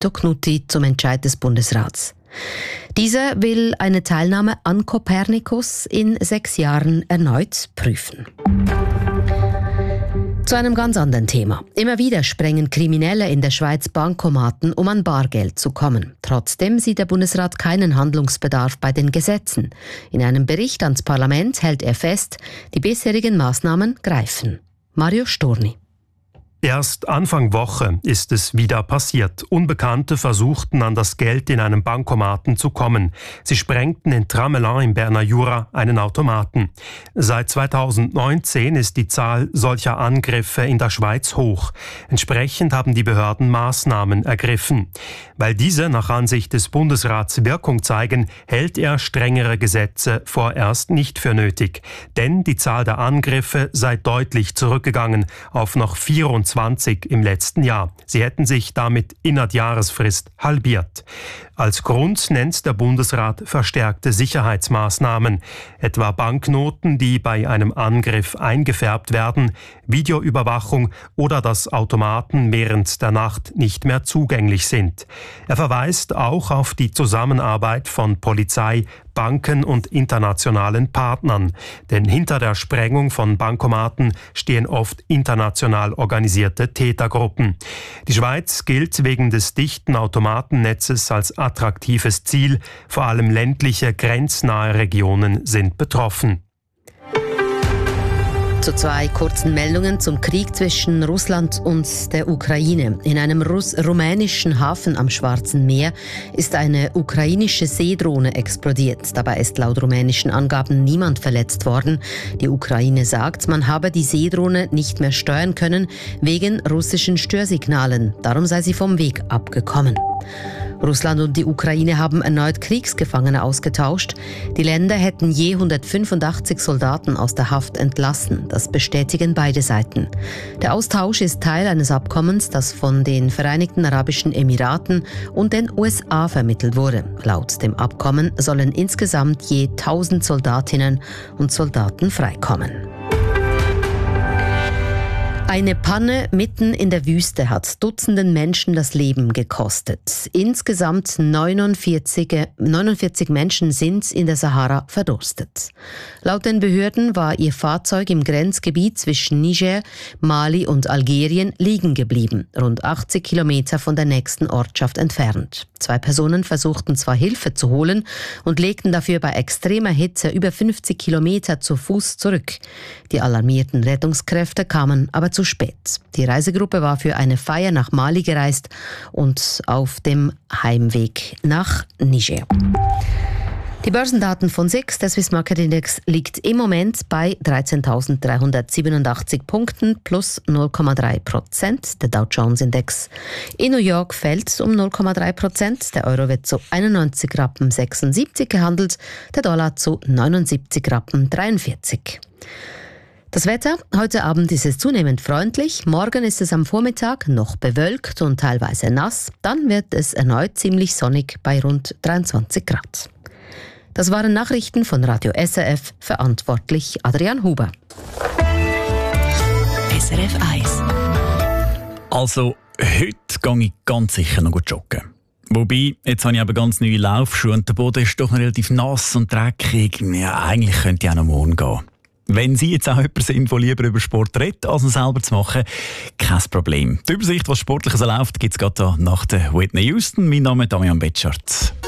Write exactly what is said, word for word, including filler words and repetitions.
Vito Knutti zum Entscheid des Bundesrats. Dieser will eine Teilnahme an Copernicus in sechs Jahren erneut prüfen. Zu einem ganz anderen Thema. Immer wieder sprengen Kriminelle in der Schweiz Bankomaten, um an Bargeld zu kommen. Trotzdem sieht der Bundesrat keinen Handlungsbedarf bei den Gesetzen. In einem Bericht ans Parlament hält er fest, die bisherigen Maßnahmen greifen. Mario Storni. Erst Anfang Woche ist es wieder passiert. Unbekannte versuchten an das Geld in einem Bankomaten zu kommen. Sie sprengten in Tramelan im Berner Jura einen Automaten. Seit zweitausendneunzehn ist die Zahl solcher Angriffe in der Schweiz hoch. Entsprechend haben die Behörden Maßnahmen ergriffen. Weil diese nach Ansicht des Bundesrats Wirkung zeigen, hält er strengere Gesetze vorerst nicht für nötig. Denn die Zahl der Angriffe sei deutlich zurückgegangen auf noch vierundzwanzig im letzten Jahr. Sie hätten sich damit innerhalb Jahresfrist halbiert. Als Grund nennt der Bundesrat verstärkte Sicherheitsmaßnahmen, etwa Banknoten, die bei einem Angriff eingefärbt werden, Videoüberwachung oder dass Automaten während der Nacht nicht mehr zugänglich sind. Er verweist auch auf die Zusammenarbeit von Polizei, Banken und internationalen Partnern. Denn hinter der Sprengung von Bankomaten stehen oft international organisierte Tätergruppen. Die Schweiz gilt wegen des dichten Automatennetzes als attraktives Ziel. Vor allem ländliche, grenznahe Regionen sind betroffen. Zu zwei kurzen Meldungen zum Krieg zwischen Russland und der Ukraine. In einem Russ- rumänischen Hafen am Schwarzen Meer ist eine ukrainische Seedrohne explodiert. Dabei ist laut rumänischen Angaben niemand verletzt worden. Die Ukraine sagt, man habe die Seedrohne nicht mehr steuern können wegen russischen Störsignalen. Darum sei sie vom Weg abgekommen. Russland und die Ukraine haben erneut Kriegsgefangene ausgetauscht. Die Länder hätten je hundertfünfundachtzig Soldaten aus der Haft entlassen. Das bestätigen beide Seiten. Der Austausch ist Teil eines Abkommens, das von den Vereinigten Arabischen Emiraten und den U S A vermittelt wurde. Laut dem Abkommen sollen insgesamt je tausend Soldatinnen und Soldaten freikommen. Eine Panne mitten in der Wüste hat Dutzenden Menschen das Leben gekostet. Insgesamt neunundvierzig, neunundvierzig Menschen sind in der Sahara verdurstet. Laut den Behörden war ihr Fahrzeug im Grenzgebiet zwischen Niger, Mali und Algerien liegen geblieben, rund achtzig Kilometer von der nächsten Ortschaft entfernt. Zwei Personen versuchten zwar Hilfe zu holen und legten dafür bei extremer Hitze über fünfzig Kilometer zu Fuß zurück. Die alarmierten Rettungskräfte kamen aber zu spät. Die Reisegruppe war für eine Feier nach Mali gereist und auf dem Heimweg nach Niger. Die Börsendaten von S I X, der Swiss Market Index, liegt im Moment bei dreizehntausenddreihundertsiebenundachtzig Punkten plus null Komma drei Prozent. Der Dow Jones Index in New York fällt um null Komma drei Prozent. Der Euro wird zu einundneunzig Rappen sechsundsiebzig gehandelt, der Dollar zu neunundsiebzig Rappen dreiundvierzig. Das Wetter, heute Abend ist es zunehmend freundlich, morgen ist es am Vormittag noch bewölkt und teilweise nass, dann wird es erneut ziemlich sonnig bei rund dreiundzwanzig Grad. Das waren Nachrichten von Radio S R F, verantwortlich Adrian Huber. S R F eins. Also, heute gehe ich ganz sicher noch joggen. Wobei, jetzt habe ich aber ganz neue Laufschuhe und der Boden ist doch noch relativ nass und dreckig. Ja, eigentlich könnte ich auch noch morgen gehen. Wenn Sie jetzt auch jemand sind, der lieber über Sport redet, als ihn selber zu machen, kein Problem. Die Übersicht, was Sportliches läuft, gibt es gerade nach der Whitney Houston. Mein Name ist Damian Betschart.